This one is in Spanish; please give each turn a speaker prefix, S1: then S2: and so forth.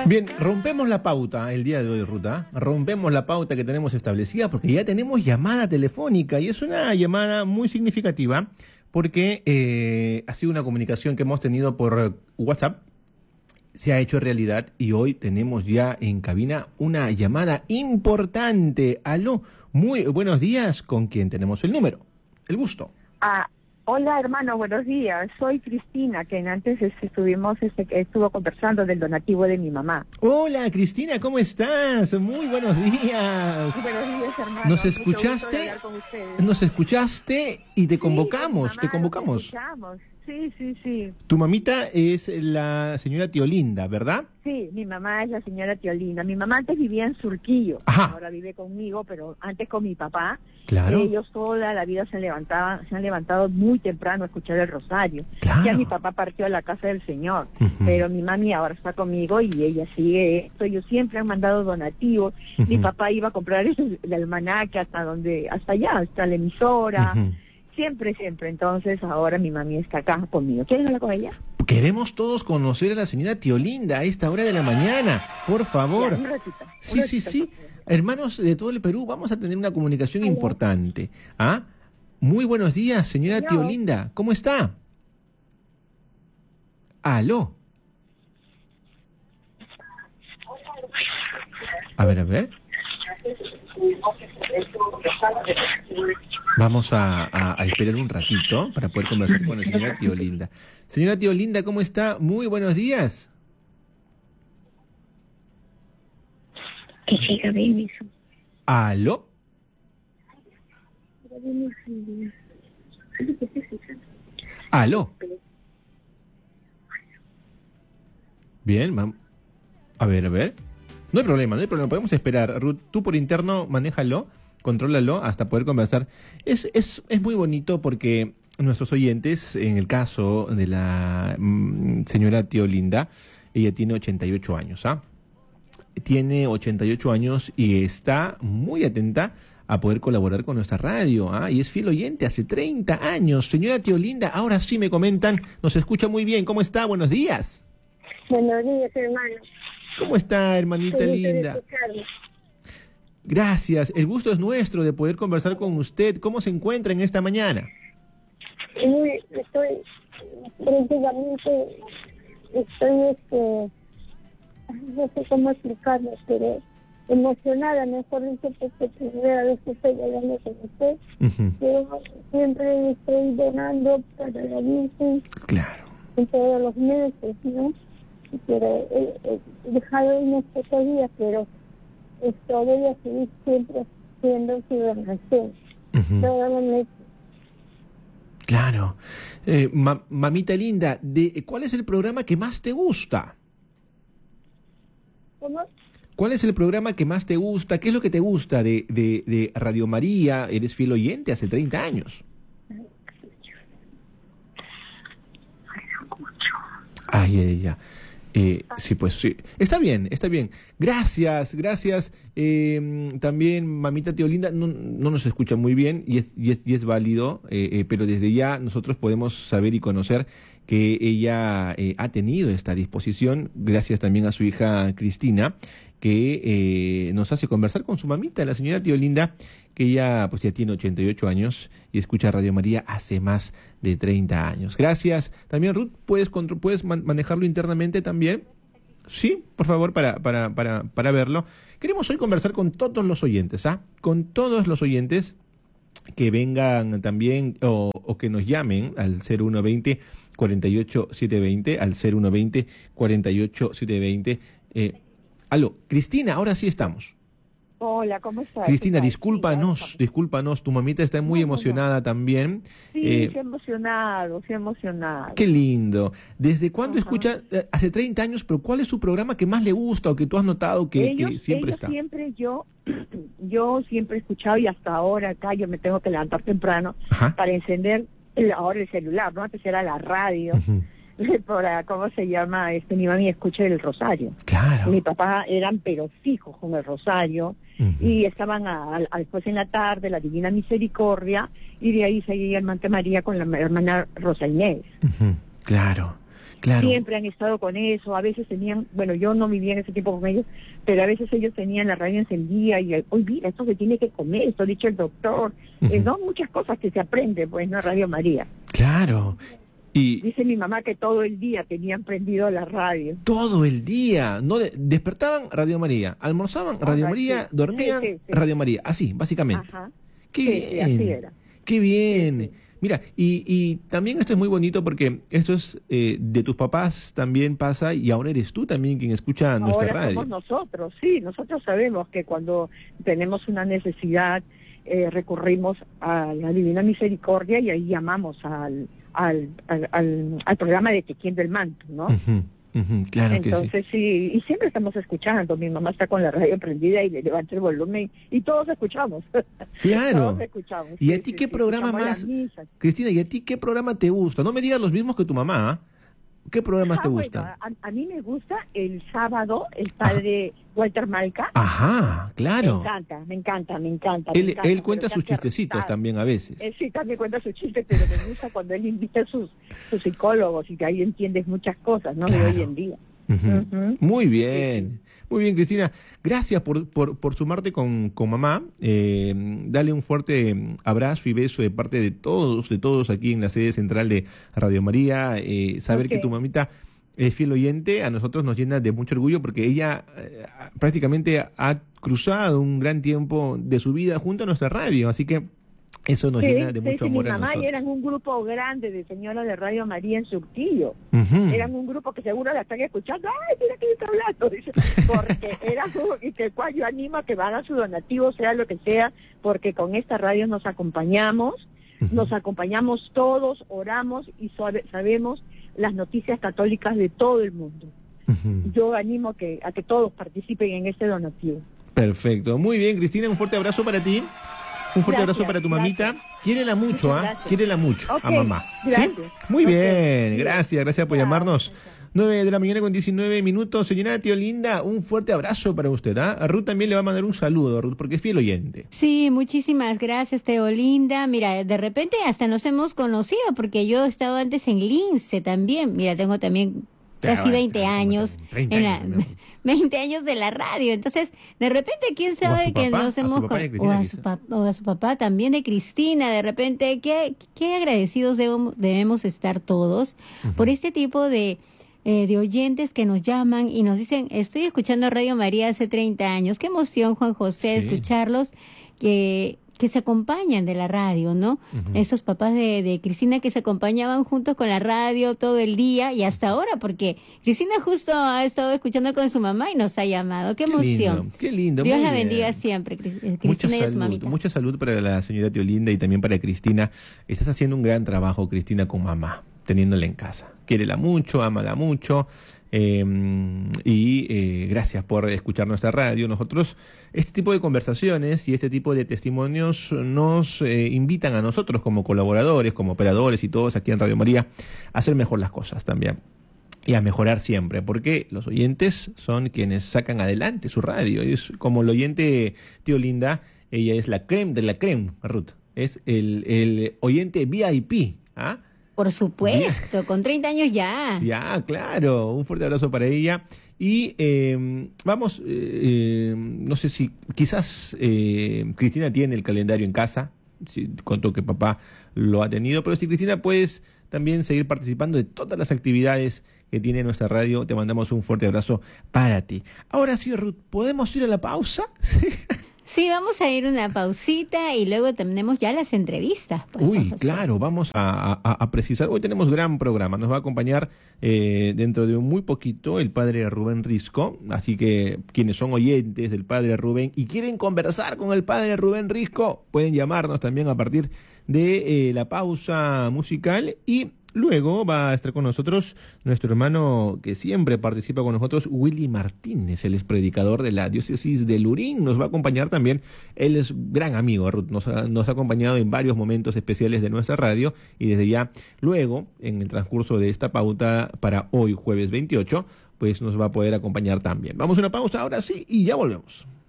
S1: Bien, rompemos la pauta el día de hoy, Ruta. Rompemos la pauta que tenemos establecida porque ya tenemos llamada telefónica y es una llamada muy significativa porque ha sido una comunicación que hemos tenido por WhatsApp, se ha hecho realidad y hoy tenemos ya en cabina una llamada importante. Aló, muy buenos días, ¿con quién tenemos el número? El gusto.
S2: Hola hermano, buenos días. Soy Cristina, que antes estuvo conversando del donativo de mi mamá.
S1: Hola Cristina, ¿cómo estás? Muy buenos días.
S2: Buenos días, hermano.
S1: ¿Nos escuchaste? Nos escuchaste y te convocamos, te convocamos.
S2: Sí.
S1: Tu mamita es la señora Teolinda, ¿verdad?
S2: Sí, mi mamá es la señora Teolinda. Mi mamá antes vivía en Surquillo.
S1: Ajá.
S2: Ahora vive conmigo, pero antes con mi papá.
S1: Claro.
S2: Ellos toda la vida se han levantado muy temprano a escuchar el rosario.
S1: Claro.
S2: Ya mi papá partió a la casa del Señor, pero mi mami ahora está conmigo y ella sigue esto. Ellos siempre han mandado donativos. Mi papá iba a comprar el almanaque hasta allá, hasta la emisora. Siempre. Entonces ahora mi mami está acá conmigo. ¿Quieren hablar con ella?
S1: Queremos todos conocer a la señora Teolinda a esta hora de la mañana, por favor.
S2: Ya, un ratito,
S1: Sí. Hermanos de todo el Perú, vamos a tener una comunicación importante. Muy buenos días, señora Teolinda. ¿Cómo está? Aló. A ver. Vamos a esperar un ratito para poder conversar con la señora Teolinda. Señora Teolinda, ¿cómo está? Muy buenos días.
S3: Que siga bien eso.
S1: ¿Aló? ¿Aló? Bien, vamos. A ver. No hay problema. Podemos esperar. Ruth, tú por interno manéjalo, contrólalo hasta poder conversar. Es muy bonito porque nuestros oyentes, en el caso de la señora Teolinda, ella tiene 88 años, Tiene 88 años y está muy atenta a poder colaborar con nuestra radio, y es fiel oyente hace 30 años. Señora Teolinda, ahora sí me comentan, nos escucha muy bien. ¿Cómo está? Buenos días.
S3: Buenos días, hermano.
S1: ¿Cómo está, hermanita
S3: Feliz
S1: linda?
S3: de escucharlo.
S1: Gracias, el gusto es nuestro de poder conversar con usted. ¿Cómo se encuentra en esta mañana?
S3: Estoy prácticamente, no sé cómo explicarlo, pero emocionada, mejor dicho, porque primera vez que estoy hablando con usted. Yo siempre estoy donando para la Virgen.
S1: Claro.
S3: En todos los meses, ¿no? Pero he dejado unos pocos días, pero voy a seguir siempre haciendo su donación. Todos los meses.
S1: Claro. Mamita linda, ¿cuál es el programa que más te gusta?
S3: ¿Cómo?
S1: ¿Cuál es el programa que más te gusta? ¿Qué es lo que te gusta de Radio María? Eres fiel oyente hace 30 años. Ya. Sí, pues sí. Está bien. Gracias. También mamita Teolinda no nos escucha muy bien y es válido, pero desde ya nosotros podemos saber y conocer que ella ha tenido esta disposición, gracias también a su hija Cristina, que nos hace conversar con su mamita, la señora Teolinda, que ella pues ya tiene 88 años y escucha Radio María hace más de 30 años. Gracias. También, Ruth, ¿puedes manejarlo internamente también? Sí, por favor, para verlo. Queremos hoy conversar con todos los oyentes, Con todos los oyentes que vengan también o que nos llamen al 0120 48 720, al 0120 48 720. Aló, Cristina, ahora sí estamos.
S2: Hola, ¿cómo estás?
S1: Cristina, discúlpanos, tu mamita está muy emocionada también.
S2: Sí, se ha emocionado.
S1: Qué lindo. ¿Desde cuándo escucha? Hace 30 años, pero ¿cuál es su programa que más le gusta o que tú has notado que siempre está?
S2: Yo siempre he escuchado y hasta ahora acá yo me tengo que levantar temprano para encender ahora el celular, ¿no? Antes era la radio. ¿Cómo se llama? Mi mami escucha el rosario.
S1: Claro.
S2: Mi papá eran pero fijos con el rosario y estaban después en la tarde la Divina Misericordia y de ahí seguía el Mante María con la hermana Rosa Inés.
S1: Claro. Claro.
S2: Siempre han estado con eso, a veces tenían, bueno, yo no vivía en ese tiempo con ellos, pero a veces ellos tenían la radio encendida y, hoy mira, esto se tiene que comer, esto ha dicho el doctor, ¿no? Muchas cosas que se aprenden, pues, ¿no? Radio María.
S1: Claro. Y
S2: dice mi mamá que todo el día tenían prendido la radio.
S1: Todo el día. No despertaban Radio María, almorzaban Radio María,
S2: sí.
S1: dormían
S2: sí.
S1: Radio María, así, básicamente.
S2: Ajá.
S1: Qué bien.
S2: Sí, así era.
S1: Qué bien.
S2: Sí.
S1: Mira, y también esto es muy bonito porque esto es de tus papás también pasa y ahora eres tú también quien escucha nuestra radio.
S2: Ahora somos nosotros, sí, nosotros sabemos que cuando tenemos una necesidad recurrimos a la Divina Misericordia y ahí llamamos al programa de Tequín del Manto, ¿no?
S1: Claro.
S2: Entonces
S1: que
S2: sí, y siempre estamos escuchando. Mi mamá está con la radio prendida y le levanta el volumen y todos escuchamos.
S1: Claro.
S2: Todos escuchamos.
S1: ¿Y a ti qué programa más, Cristina, y a ti qué programa te gusta? No me digas los mismos que tu mamá, ¿eh? ¿Qué programas te gustan?
S2: Bueno, a mí me gusta el sábado, el padre Walter Malca.
S1: Ajá, claro.
S2: Me encanta.
S1: Él cuenta sus chistecitos también a veces.
S2: Sí, también cuenta sus chistes, pero me gusta cuando él invita a sus psicólogos y que ahí entiendes muchas cosas, ¿no?
S1: Claro.
S2: De hoy en día.
S1: Muy bien. Muy bien, Cristina. Gracias por sumarte con mamá. Dale un fuerte abrazo y beso de parte de todos aquí en la sede central de Radio María. Saber que tu mamita es fiel oyente, a nosotros nos llena de mucho orgullo porque ella prácticamente ha cruzado un gran tiempo de su vida junto a nuestra radio. Así que eso nos llena de mucho amor a nosotros.
S2: Mi mamá eran un grupo grande de señoras de Radio María en Surtillo. Eran un grupo que seguro la están escuchando. ¡Ay, mira que está hablando! Dice, porque y que cual yo animo a que van a su donativo, sea lo que sea, porque con esta radio nos acompañamos todos, oramos y sabemos las noticias católicas de todo el mundo. Yo animo a que todos participen en este donativo.
S1: Perfecto. Muy bien, Cristina, un fuerte abrazo para ti. Un fuerte abrazo para tu mamita. Quiérela mucho, quiérela mucho a mamá.
S2: Gracias.
S1: ¿Sí? Muy bien, gracias por llamarnos. 9:19 a.m. Señora Tío Linda, un fuerte abrazo para usted. A Ruth también le va a mandar un saludo, a Ruth, porque es fiel oyente.
S4: Sí, muchísimas gracias, Teo Linda. Mira, de repente hasta nos hemos conocido, porque yo he estado antes en Lince también. Mira, tengo también casi 20 años, 20 años de la radio. Entonces, de repente, quién sabe que nos hemos... O a su papá también, de Cristina. De repente, qué agradecidos debemos estar todos por este tipo de oyentes que nos llaman y nos dicen, estoy escuchando Radio María hace 30 años. Qué emoción, Juan José, escucharlos, que se acompañan de la radio, ¿no? Esos papás de Cristina que se acompañaban juntos con la radio todo el día y hasta ahora, porque Cristina justo ha estado escuchando con su mamá y nos ha llamado. ¡Qué emoción!
S1: ¡Qué lindo!
S4: Dios la bendiga siempre, Cristina y a su mamita.
S1: Mucha salud para la señora Tío Linda y también para Cristina. Estás haciendo un gran trabajo, Cristina, con mamá, teniéndola en casa. Quiérela mucho, ámala mucho. Gracias por escuchar nuestra radio. Nosotros, este tipo de conversaciones y este tipo de testimonios nos invitan a nosotros como colaboradores, como operadores y todos aquí en Radio María a hacer mejor las cosas también y a mejorar siempre, porque los oyentes son quienes sacan adelante su radio. Es como el oyente Tío Linda, ella es la creme de la creme, Ruth, es el oyente VIP, ¿ah?
S4: Por supuesto, con 30 años ya.
S1: Ya, claro. Un fuerte abrazo para ella. Y no sé si quizás Cristina tiene el calendario en casa. Sí, contó que papá lo ha tenido. Pero si Cristina puedes también seguir participando de todas las actividades que tiene nuestra radio, te mandamos un fuerte abrazo para ti. Ahora sí, Ruth, ¿podemos ir a la pausa?
S4: Sí, vamos a ir una pausita y luego tenemos ya las entrevistas.
S1: Pues, claro, vamos a precisar. Hoy tenemos gran programa. Nos va a acompañar dentro de muy poquito el padre Rubén Risco. Así que quienes son oyentes del padre Rubén y quieren conversar con el padre Rubén Risco, pueden llamarnos también a partir de la pausa musical. Y luego va a estar con nosotros nuestro hermano que siempre participa con nosotros, Willy Martínez. Él es predicador de la diócesis de Lurín. Nos va a acompañar también. Él es gran amigo, Ruth. Nos ha acompañado en varios momentos especiales de nuestra radio. Y desde ya, luego, en el transcurso de esta pauta para hoy, jueves 28, pues nos va a poder acompañar también. Vamos a una pausa ahora sí y ya volvemos.